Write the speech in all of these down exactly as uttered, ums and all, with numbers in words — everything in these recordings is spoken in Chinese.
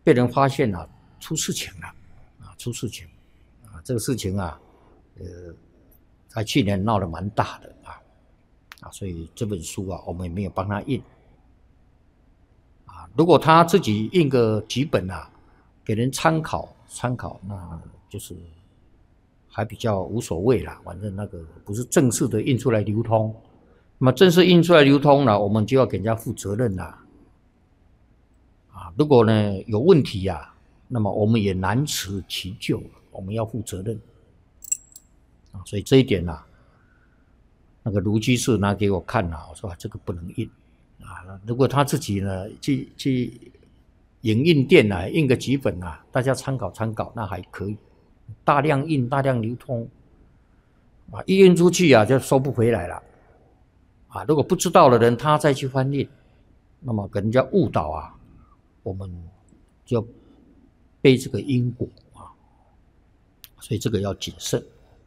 被人发现了，出事情了啊，出事情啊，这个事情啊，呃，在去年闹得蛮大的啊啊，所以这本书啊，我们也没有帮他印啊。如果他自己印个几本啊，给人参考参考，那就是还比较无所谓啦。反正那个不是正式的印出来流通，那么正式印出来流通了，我们就要给人家负责任啦。啊，如果呢有问题呀、啊，那么我们也难辞其咎，我们要负责任啊。所以这一点啊，那个卢居士拿给我看了、啊，我说、啊、这个不能印啊。如果他自己呢去去影印店啊印个几本啊，大家参考参考，那还可以。大量印、大量流通啊，一印出去啊就收不回来了啊。如果不知道的人他再去翻印，那么给人家误导啊。我们就背这个因果啊，所以这个要谨慎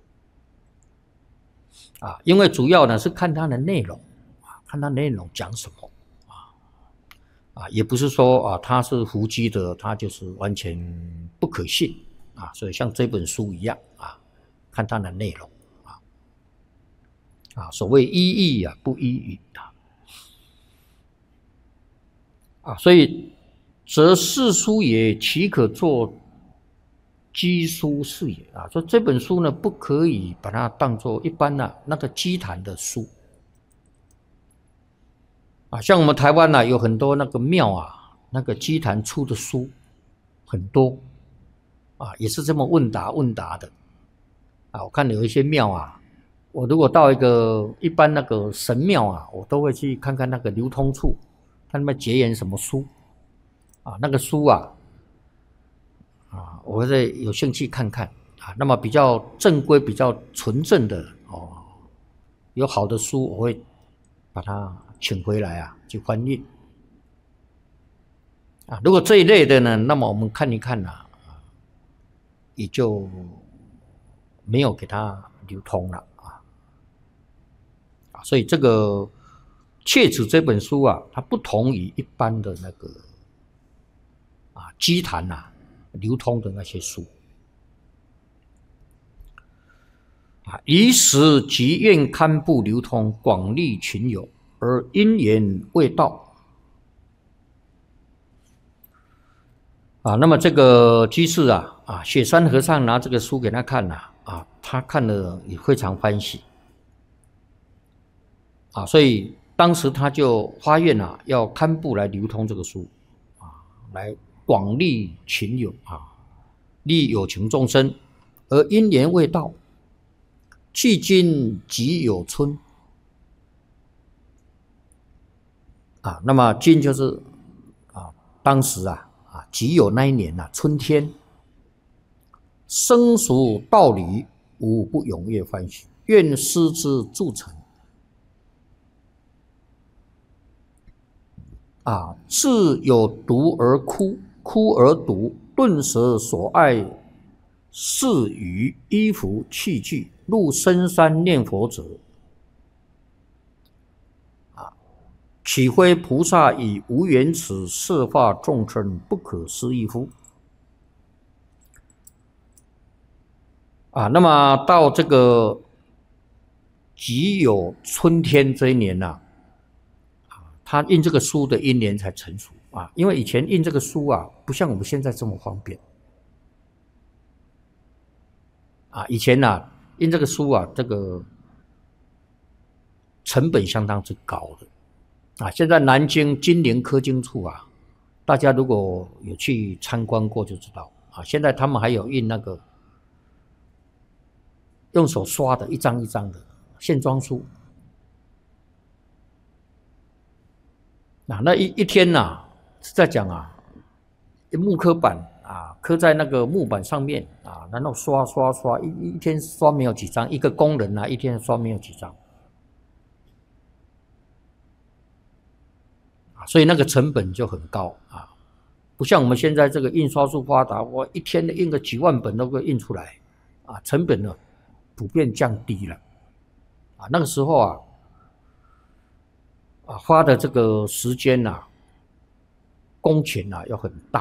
啊，因为主要呢是看它的内容啊，看它内容讲什么啊啊，也不是说啊它是伏击的，它就是完全不可信啊，所以像这本书一样啊，看它的内容啊啊，所谓依义啊，不依语啊啊，所以。则世书也，岂可作鸡书是也啊？说这本书呢，不可以把它当作一般的、啊、那个鸡坛的书啊。像我们台湾呢、啊，有很多那个庙啊，那个鸡坛出的书很多啊，也是这么问答问答的啊。我看有一些庙啊，我如果到一个一般那个神庙啊，我都会去看看那个流通处，看他们结缘什么书。啊，那个书啊，啊，我会有兴趣看看啊。那么比较正规、比较纯正的哦，有好的书，我会把它请回来啊，去翻译啊。如果这一类的呢，那么我们看一看呐、啊，也就没有给它流通了啊。啊，所以这个《切子》这本书啊，它不同于一般的那个。啊，鸡坛啊，流通的那些书啊，以使即愿刊布流通，广利群友，而因缘未到啊。那么这个居士啊，啊，雪山和尚拿这个书给他看了啊，他看了也非常欢喜啊，所以当时他就发愿啊，要刊布来流通这个书啊，来。广利群友啊，利有情众生，而因缘未到，迄今即有春啊。那么今就是啊，当时啊啊，即有那一年啊，春天，生熟道理，无不踊跃欢喜，愿师之助成。啊，自有读而哭。哭而读，顿舍所爱事与衣服器具，入深山念佛者，啊，岂非菩萨以无缘此摄化众生，不可思议乎？啊，那么到这个即有春天这一年呐、啊，他印这个书的因缘才成熟。啊，因为以前印这个书啊，不像我们现在这么方便。啊，以前啊，印这个书啊，这个成本相当之高的。啊，现在南京金陵科经处啊，大家如果有去参观过就知道。啊，现在他们还有印那个用手刷的一张一张的线装书。啊，那一一天呐、啊。是在讲啊，木刻板啊，刻在那个木板上面啊，然后刷刷刷，一一天刷没有几张，一个工人啊，一天刷没有几张，啊，所以那个成本就很高啊，不像我们现在这个印刷术发达，我一天印个几万本都可以印出来，啊，成本呢普遍降低了，啊，那个时候啊，啊花的这个时间呐、啊。工钱啊要很大